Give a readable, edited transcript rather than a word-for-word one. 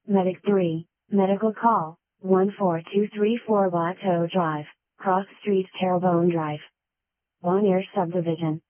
Medic 3, medical call, 14234 Plateau Drive, Cross Street, Terrebonne Drive. Bonaire Subdivision.